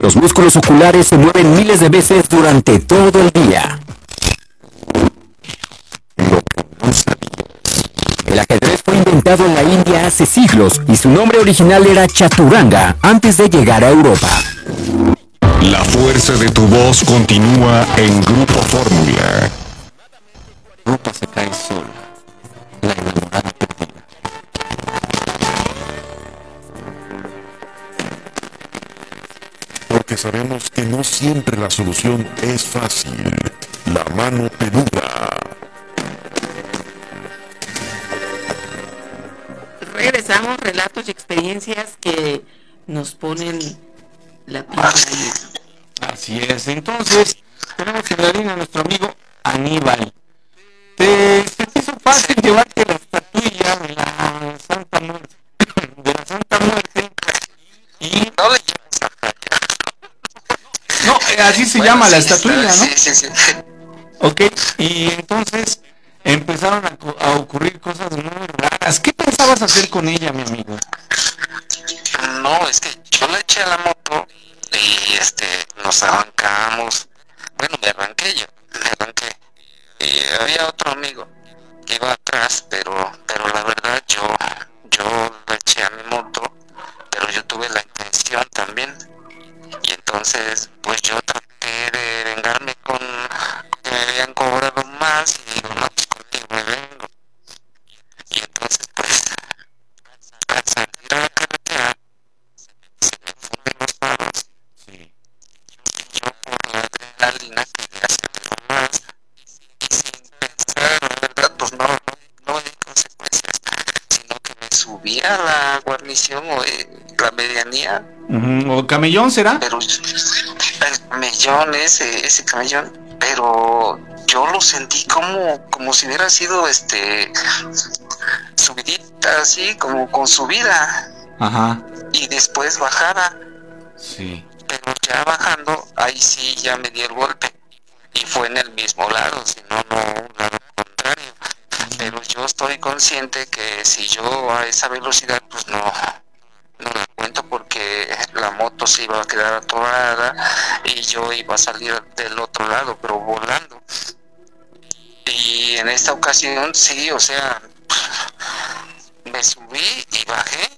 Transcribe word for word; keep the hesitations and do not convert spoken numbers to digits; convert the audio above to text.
Los músculos oculares se mueven miles de veces durante todo el día. El ajedrez fue inventado en la India hace siglos y su nombre original era Chaturanga antes de llegar a Europa. La fuerza de tu voz continúa en Grupo Fórmula. Grupo se cae sola. La enamorada perdida. Porque sabemos que no siempre la solución es fácil. La mano peluda. Regresamos, relatos y experiencias que nos ponen la piel ahí. Así es, entonces tenemos en la línea a nuestro amigo Aníbal. ¿Te, se te hizo fácil llevarte la estatuilla de la Santa Muerte? De la Santa Muerte. Y No le no, eh, así se bueno, llama sí, la estatuilla, ¿no? Sí, sí, sí. Ok, y entonces empezaron a, a ocurrir cosas muy raras. ¿Qué pensabas hacer con ella, mi amigo? No, es que yo le eché a la moto y este nos arrancamos. Bueno, me arranqué yo, me arranqué. Y había otro amigo que iba atrás, pero pero la verdad yo yo le eché a mi moto, pero yo tuve la intención también. Y entonces pues yo traté de vengarme con que me habían cobrado más y digo, no, pues contigo me vengo. Y entonces pues al salir a la carretera se me funden los faros. Sí. Yo por la adrenalina quería hacerlo más y sin pensar, la verdad, pues no, no, no hay consecuencias, sino que me subí a la guarnición o eh, la medianía. Uh-huh. ¿O camellón será? Pero el camellón, ese, ese camellón, pero yo lo sentí como, como si hubiera sido este subidita, así, como con subida. Ajá. Y después bajada. Sí. Pero ya bajando, ahí sí ya me di el golpe. Y fue en el mismo lado, si no, no, un lado contrario. Pero yo estoy consciente que si yo a esa velocidad, pues no, no la cuento porque la moto se iba a quedar atorada y yo iba a salir del otro lado, pero volando. Y en esta ocasión, sí, o sea, me subí y bajé